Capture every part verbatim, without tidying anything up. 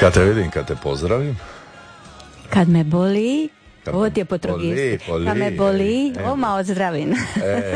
Kad te vidim, kad te pozdravim. Kad me boli, Kad ovo me ti je po boli, boli, kad me boli, e, oma odzravim. E,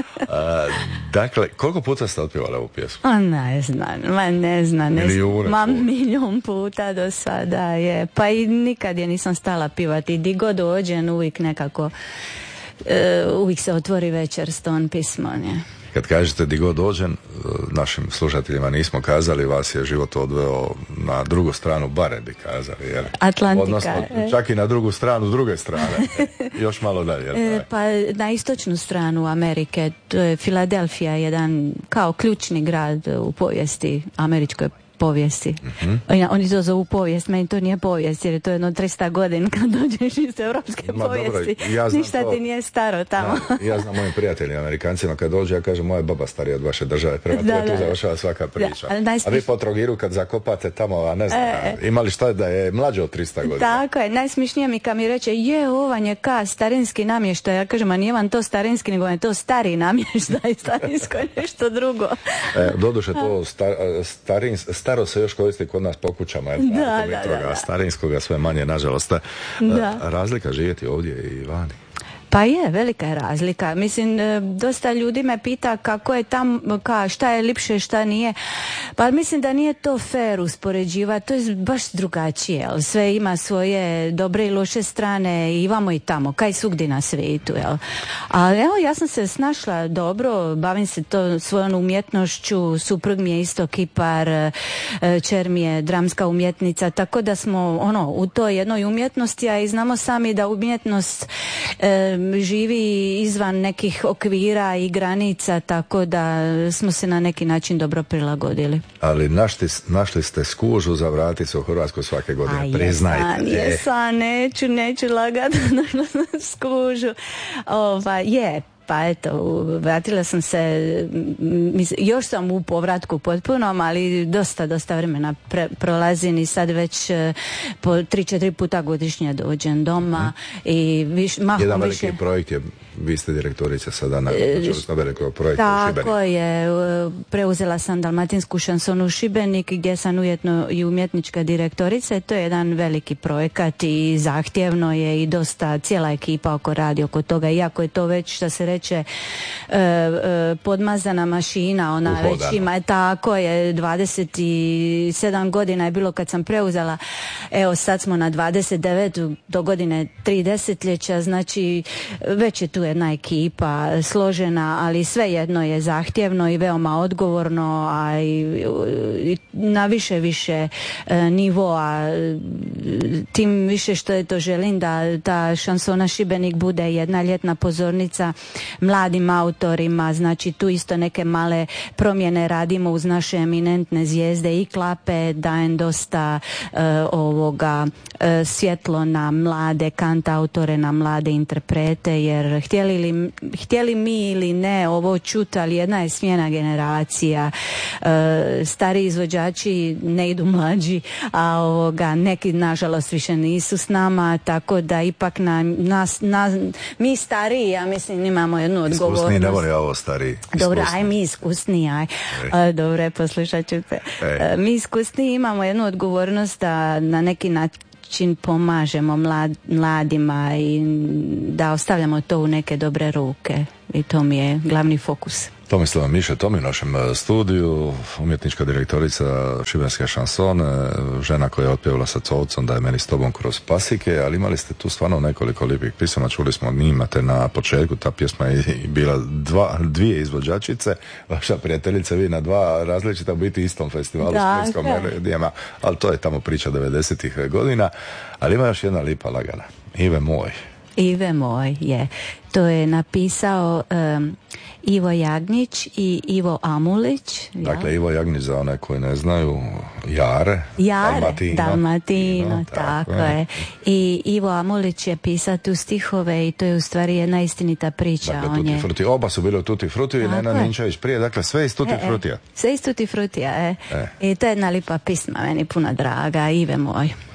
a, dakle, koliko puta ste otpjevala ovu pjesmu? O, ne znam, ma ne znam. Ne Milijune ma puta. milijun puta do sada je. Pa i nikad je nisam stala pivati. Di god dođem, uvijek nekako, uh, uvijek se otvori večer s tom pismom. Je. Kad kažete di god dođem, našim slušateljima nismo kazali, vas je život odveo na drugu stranu bare, bi kazali. Jer, Atlantika. odnosno, čak i na drugu stranu druge strane. Još malo dalje. E, pa na istočnu stranu Amerike, to je Filadelfija, jedan kao ključni grad u povijesti, američkoj povijesti. Mm-hmm. Oni to zovu povijest, meni to nije povijest, jer je to jedno tristo godina kad dođeš iz europske Ma, povijesti. Dobro, ja ništa to, ti nije staro tamo. Ja, ja znam mojim prijateljima Amerikancima, kad dođe, ja kažem, moja baba starija od vaše države, prema da, tu da, završava svaka priča. Da, najsmiš... A vi po Trogiru kad zakopate tamo, a ne znam, e, imali šta da je mlađe od tristo godina. Tako je, najsmišnije mi kad mi reče, je, ovan je ka starinski namještaj, ja kažem, a nije vam to starinski, nego je to stari namještaj, starinsko je nešto drugo. E, doduše to star, starinski staro se još koristi kod nas po kućama, jer da, da, da, da. Starinskoga sve manje, nažalost. Da. Razlika živjeti ovdje i vani. Pa je, velika je razlika. Mislim, dosta ljudi me pita kako je tam, ka, šta je lipše, šta nije. Pa mislim da nije to fair uspoređivati, to je baš drugačije. Jel? Sve ima svoje dobre i loše strane, i vamo i tamo, kaj svugdje na svijetu. Jel? Ali evo, ja sam se snašla dobro, bavim se to svojom umjetnošću, suprug mi je isto kipar, čer mi je dramska umjetnica, tako da smo ono, u toj jednoj umjetnosti, a i znamo sami da umjetnost e, živi izvan nekih okvira i granica, tako da smo se na neki način dobro prilagodili. Ali našli, našli ste skužu za vratit se u Hrvatsku svake godine, a priznajte. Jesam, jesam, neću, neću lagati skužu. Ova, je, pa eto, vratila sam se, još sam u povratku potpunom, ali dosta, dosta vremena pre, prolazim i sad već po tri, četiri puta godišnje dođem doma mm. i viš, mahom Jedan veliki više... projekt je, vi ste direktorica sada na velikog projekta u Šibeniku. Tako je, preuzela sam Dalmatinsku šansonu u Šibenik, gdje sam ujedno i umjetnička direktorica, to je jedan veliki projekat i zahtjevno je i dosta, cijela ekipa oko radi oko toga, iako je to već, što se reče, e, e, podmazana mašina, ona Uhodano. Već ima, tako je, dvadeset sedam godina je bilo kad sam preuzela, evo sad smo na dvadeset devet, do godine tri desetljeća, znači već je tu jedna ekipa složena, ali svejedno je zahtjevno i veoma odgovorno, a i, i na više više e, nivoa, tim više što je to želim da ta šansona Šibenik bude jedna ljetna pozornica mladim autorima, znači tu isto neke male promjene radimo uz naše eminentne zvijezde i Klape, dajem dosta uh, ovoga uh, svjetlo na mlade kantautore, na mlade interprete, jer htjeli, li, htjeli mi ili ne ovo čuti, ali jedna je smjena generacija, uh, stari izvođači ne idu mlađi, a ovoga neki nažalost više nisu s nama, tako da ipak na, nas, na, mi stariji, ja mislim, imamo jednu odgovornost. Iskusniji, ne voli ovo stariji. Dobro, aj mi iskusniji, aj. aj. Dobro, poslušat ću te. Ej. Mi iskusniji imamo jednu odgovornost da na neki način pomažemo mlad, mladima i da ostavljamo to u neke dobre ruke. I to mi je glavni fokus. Tomislava Miše Tomi u našem studiju, umjetnička direktorica šibenske šansone, žena koja je otpjevala sa Covcom Da je meni s tobom kroz pasike, ali imali ste tu stvarno nekoliko lijepih pisama, čuli smo, mi imate na početku, ta pjesma je bila dva, dvije izvođačice, vaša prijateljica, vi na dva različita u biti istom festivalu s Splitskom melodijama, ali to je tamo priča devedesetih godina, ali ima još jedna lipa lagana, Ive moj. Ive moj, je. To je napisao um, Ivo Jagnić i Ivo Amulić. Dakle, ja? Ivo Jagnić, za one koji ne znaju, Jare, Jare Dalmatino, Dalmatino tako, tako je. I Ivo Amulić je pisao tu stihove i to je u stvari jedna istinita priča. Dakle, Tutti Frutti, oba su bili u Tutti Frutti i Nena Ninčević prije, dakle sve iz Tutti e, Fruttija. Sve iz Tutti Fruttija, e. e. I to je jedna lipa pisma, meni puno draga, Ive moj.